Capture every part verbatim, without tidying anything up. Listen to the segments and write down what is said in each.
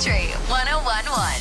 Country one oh one point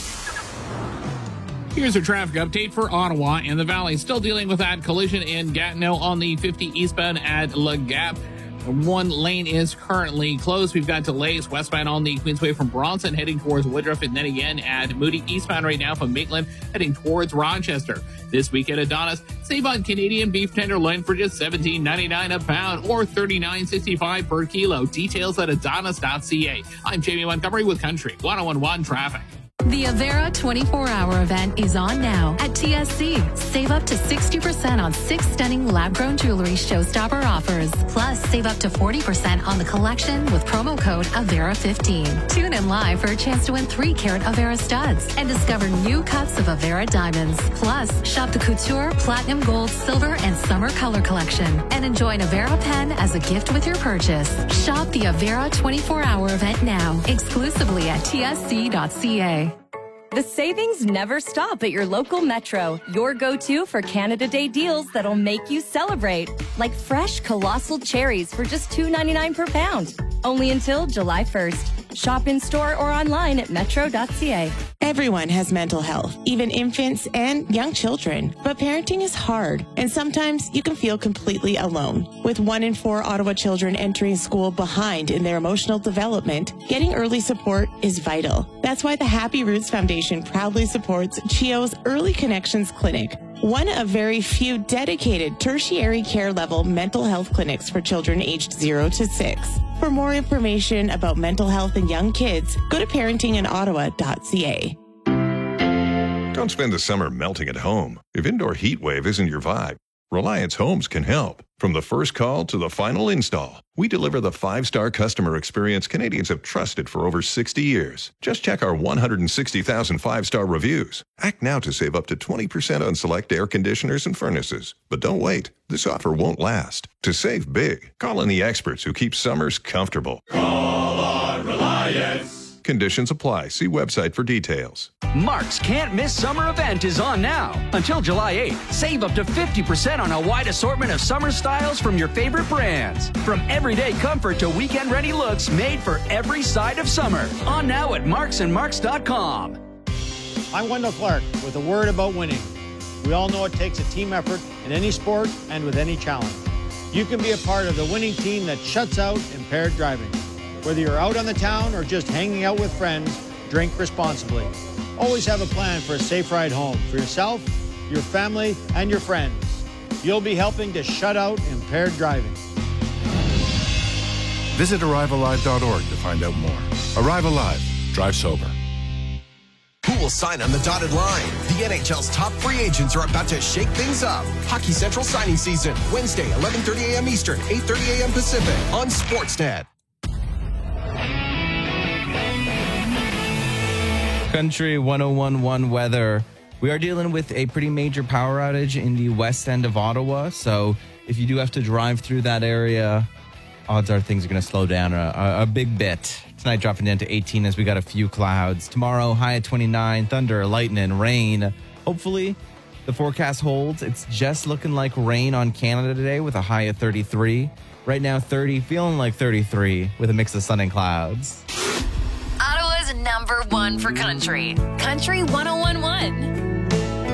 one. Here's a traffic update for Ottawa and the Valley. Still dealing with that collision in Gatineau on the fifty eastbound at Le Gap. One lane is currently closed. We've got delays westbound on the Queensway from Bronson heading towards Woodruff, and then again at Moody eastbound right now from Maitland heading towards Rochester. This week at Adonis, save on Canadian beef tenderloin for just seventeen ninety-nine a pound or thirty-nine sixty-five per kilo. Details at adonis dot c a. I'm Jamie Montgomery with Country one oh one point one Traffic. The Avera twenty-four hour event is on now at T S C. Save up to sixty percent on six stunning lab-grown jewelry showstopper offers. Plus, save up to forty percent on the collection with promo code Avera fifteen. Tune in live for a chance to win three carat Avera studs and discover new cuts of Avera diamonds. Plus, shop the Couture, Platinum Gold, Silver, and Summer Color collection and enjoy an Avera pen as a gift with your purchase. Shop the Avera twenty-four hour event now, exclusively at T S C dot c a. The savings never stop at your local Metro. Your go-to for Canada Day deals that'll make you celebrate. Like fresh colossal cherries for just two ninety-nine per pound. Only until July first. Shop in-store or online at metro dot c a. Everyone has mental health, even infants and young children. But parenting is hard, and sometimes you can feel completely alone. With one in four Ottawa children entering school behind in their emotional development, getting early support is vital. That's why the Happy Roots Foundation proudly supports CHEO's Early Connections Clinic, one of very few dedicated tertiary care level mental health clinics for children aged zero to six. For more information about mental health in young kids, go to parenting in ottawa dot c a. Don't spend the summer melting at home. If indoor heat wave isn't your vibe, Reliance Homes can help. From the first call to the final install, we deliver the five-star customer experience Canadians have trusted for over sixty years. Just check our one hundred sixty thousand five-star reviews. Act now to save up to twenty percent on select air conditioners and furnaces. But don't wait. This offer won't last. To save big, call in the experts who keep summers comfortable. Call on Reliance. Conditions apply. See website for details. Mark's Can't Miss Summer event is on now. Until July eighth, save up to fifty percent on a wide assortment of summer styles from your favorite brands. From everyday comfort to weekend-ready looks made for every side of summer. On now at marks and marks dot com. I'm Wendell Clark with a word about winning. We all know it takes a team effort in any sport and with any challenge. You can be a part of the winning team that shuts out impaired driving. Whether you're out on the town or just hanging out with friends, drink responsibly. Always have a plan for a safe ride home for yourself, your family, and your friends. You'll be helping to shut out impaired driving. Visit arrive alive dot org to find out more. Arrive Alive. Drive sober. Who will sign on the dotted line? The N H L's top free agents are about to shake things up. Hockey Central signing season, Wednesday, eleven thirty a m Eastern, eight thirty a m Pacific on Sportsnet. Country one oh one point one weather. We are dealing with a pretty major power outage in the west end of Ottawa. So if you do have to drive through that area, odds are things are going to slow down a, a big bit. Tonight dropping down to eighteen as we got a few clouds. Tomorrow high at twenty-nine, thunder, lightning, rain. Hopefully the forecast holds. It's just looking like rain on Canada today with a high of thirty-three. Right now thirty, feeling like thirty-three with a mix of sun and clouds. Ottawa's number one for country. Country one oh one point one.